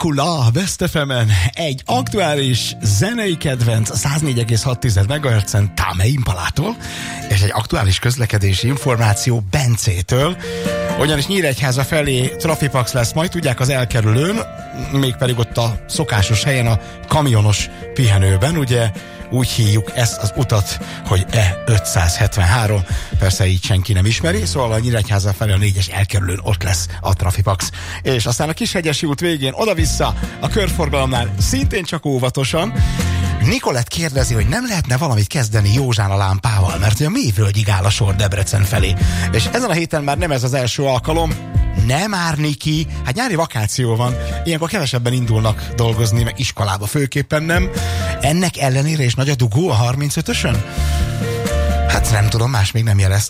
Drácula Best FM-en egy aktuális zenei kedvenc 104,6 MHz-en Tame Impalától, és egy aktuális közlekedési információ Bencétől, ugyanis Nyíregyháza felé Trafipax lesz majd, tudják, az elkerülőn, mégpedig ott a szokásos helyen, a kamionos pihenőben, ugye úgy hívjuk ezt az utat, hogy E573, persze így senki nem ismeri, szóval a Nyíregyháza felé a 4-es elkerülőn ott lesz a Trafipax. És aztán a Kishegyesi út végén oda-vissza a körforgalomnál szintén csak óvatosan. Nikolett kérdezi, hogy nem lehetne valamit kezdeni Józsán a lámpával, mert ugye a Mélyvölgyig áll a sor Debrecen felé. És ezen a héten már nem ez az első alkalom. Nem már, Niki, hát nyári vakáció van, ilyenkor kevesebben indulnak dolgozni, meg iskolába főképpen nem. Ennek ellenére is nagy a dugó a 35-ösön? Hát nem tudom, más még nem jelezte.